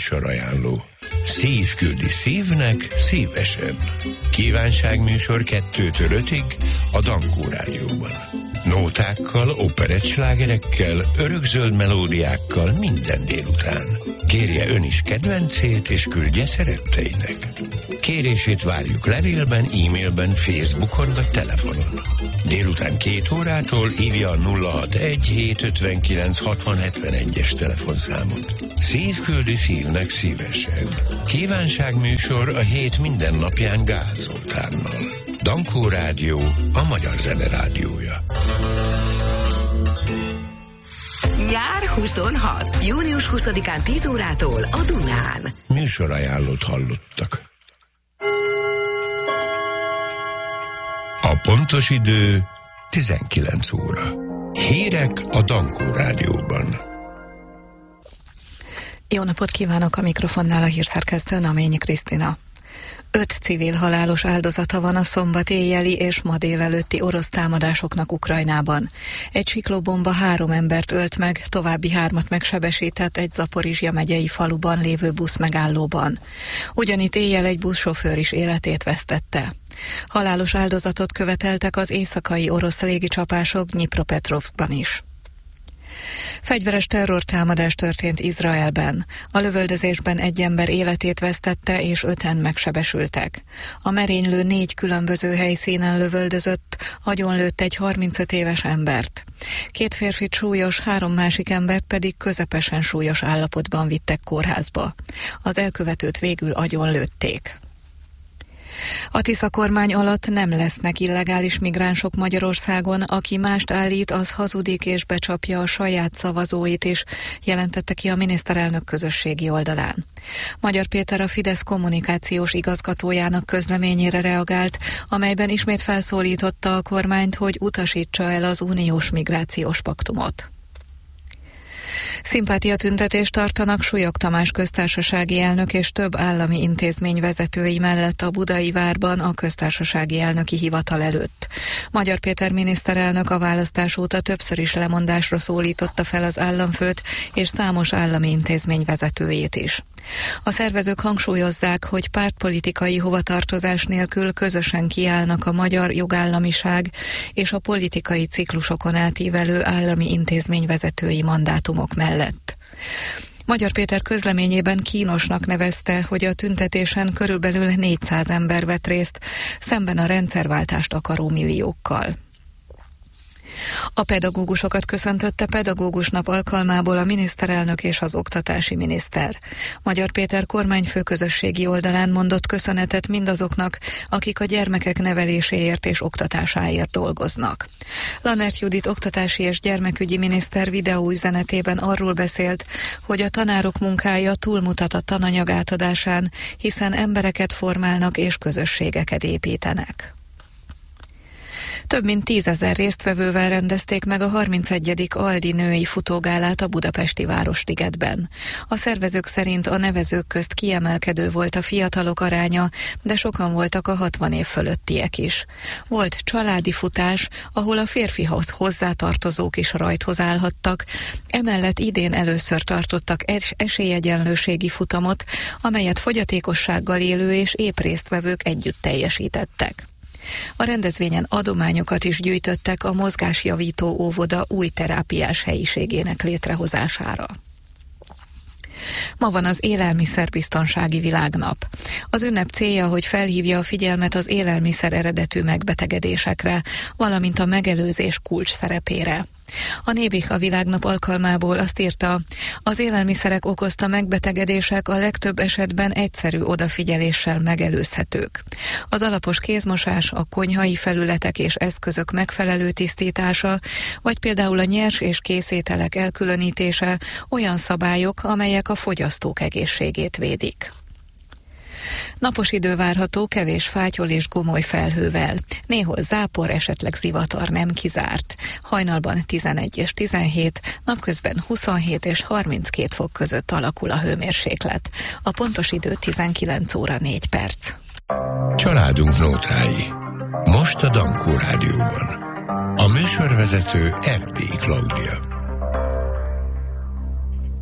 Műsorajánló. Szív küldi szívnek szívesen. Kívánságműsor 2-től 5-ig a Dankó Rádióban. Nótákkal, operettslágerekkel, örökzöld melódiákkal minden délután. Kérje ön is kedvencét, és küldje szeretteinek. Kérését várjuk levélben, e-mailben, Facebookon vagy telefonon. Délután 2 órától hívja a 061-759-6071-es telefonszámot. Szív küldi szívnek szívesen. Kívánságműsor a hét minden napján Gál Zoltánnal. Dankó Rádió, a magyar zene rádiója. Nyár 26. Június 20-án 10 órától a Dunán. Műsorajánlót hallottak. A pontos idő 19 óra. Hírek a Dankó Rádióban. Jó napot kívánok, a mikrofonnál a hírszerkesztő Naményi Krisztina. 5 civil halálos áldozata van a szombat éjjeli és ma délelőtti orosz támadásoknak Ukrajnában. Egy siklóbomba 3 embert ölt meg, további 3-at megsebesített egy Zaporizsja megyei faluban lévő buszmegállóban. Ugyanitt éjjel egy buszsofőr is életét vesztette. Halálos áldozatot követeltek az éjszakai orosz légicsapások Dnyipropetrovszkban is. Fegyveres terrortámadás történt Izraelben. A lövöldözésben egy ember életét vesztette, és 5-en megsebesültek. A merénylő 4 különböző helyszínen lövöldözött, agyonlőtt egy 35 éves embert. 2 férfit súlyos, 3 másik embert pedig közepesen súlyos állapotban vittek kórházba. Az elkövetőt végül agyonlőtték. A Tisza kormány alatt nem lesznek illegális migránsok Magyarországon, aki mást állít, az hazudik és becsapja a saját szavazóit is, jelentette ki a miniszterelnök közösségi oldalán. Magyar Péter a Fidesz kommunikációs igazgatójának közleményére reagált, amelyben ismét felszólította a kormányt, hogy utasítsa el az uniós migrációs paktumot. Szimpátiatüntetést tartanak Súlyog Tamás köztársasági elnök és több állami intézmény vezetői mellett a Budai várban a köztársasági elnöki hivatal előtt. Magyar Péter miniszterelnök a választás óta többször is lemondásra szólította fel az államfőt és számos állami intézmény vezetőjét is. A szervezők hangsúlyozzák, hogy pártpolitikai hovatartozás nélkül közösen kiállnak a magyar jogállamiság és a politikai ciklusokon átívelő állami intézményvezetői mandátumok mellett. Magyar Péter közleményében kínosnak nevezte, hogy a tüntetésen körülbelül 400 ember vett részt, szemben a rendszerváltást akaró milliókkal. A pedagógusokat köszöntötte Pedagógus Nap alkalmából a miniszterelnök és az oktatási miniszter. Magyar Péter kormányfő közösségi oldalán mondott köszönetet mindazoknak, akik a gyermekek neveléséért és oktatásáért dolgoznak. Lanert Judit oktatási és gyermekügyi miniszter videóüzenetében arról beszélt, hogy a tanárok munkája túlmutat a tananyag átadásán, hiszen embereket formálnak és közösségeket építenek. Több mint 10 000 résztvevővel rendezték meg a 31. Aldi női futógálát a budapesti Városligetben. A szervezők szerint a nevezők közt kiemelkedő volt a fiatalok aránya, de sokan voltak a 60 év fölöttiek is. Volt családi futás, ahol a férfihoz hozzátartozók is rajthoz állhattak, emellett idén először tartottak esélyegyenlőségi futamot, amelyet fogyatékossággal élő és épp résztvevők együtt teljesítettek. A rendezvényen adományokat is gyűjtöttek a mozgásjavító óvoda új terápiás helyiségének létrehozására. Ma van az Élelmiszerbiztonsági Világnap. Az ünnep célja, hogy felhívja a figyelmet az élelmiszer eredetű megbetegedésekre, valamint a megelőzés kulcs szerepére. A Nébik a Világnap alkalmából azt írta, az élelmiszerek okozta megbetegedések a legtöbb esetben egyszerű odafigyeléssel megelőzhetők. Az alapos kézmosás, a konyhai felületek és eszközök megfelelő tisztítása, vagy például a nyers és készételek elkülönítése olyan szabályok, amelyek a fogyasztók egészségét védik. Napos idő várható, kevés fátyol és gomoly felhővel. Néhol zápor, esetleg zivatar nem kizárt. Hajnalban 11 és 17, napközben 27 és 32 fok között alakul a hőmérséklet. A pontos idő 19 óra 4 perc. Családunk nótái. Most a Dankó Rádióban. A műsorvezető Erdélyi Klaudia.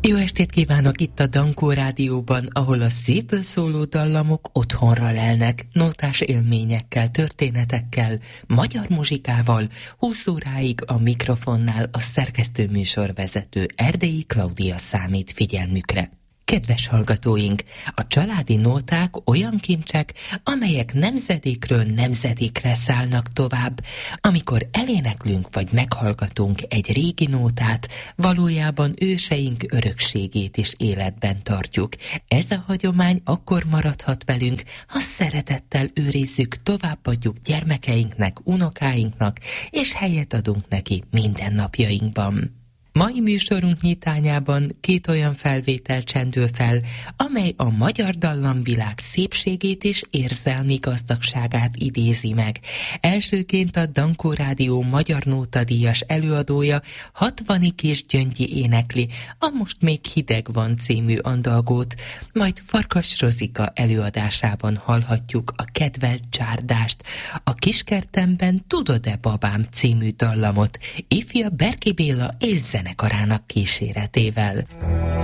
Jó estét kívánok itt a Dankó Rádióban, ahol a szívből szóló dallamok otthonra lelnek, nótás élményekkel, történetekkel, magyar muzsikával, 20 óráig a mikrofonnál a szerkesztő műsorvezető Erdélyi Klaudia számít figyelmükre. Kedves hallgatóink, a családi nóták olyan kincsek, amelyek nemzedékről nemzedékre szállnak tovább. Amikor eléneklünk vagy meghallgatunk egy régi nótát, valójában őseink örökségét is életben tartjuk. Ez a hagyomány akkor maradhat velünk, ha szeretettel őrizzük, továbbadjuk gyermekeinknek, unokáinknak, és helyet adunk neki mindennapjainkban. Mai műsorunk nyitányában 2 olyan felvétel csendül fel, amely a magyar dallamvilág szépségét és érzelmi gazdagságát idézi meg. Elsőként a Dankó Rádió magyar nótadíjas előadója, Hatvani Kis Gyöngyi énekli a Most még hideg van című andalgót, majd Farkas Rozika előadásában hallhatjuk a kedvelt csárdást, a Kiskertemben Tudod-e babám című dallamot, ifja Berki Béla és zenekarának kíséretével.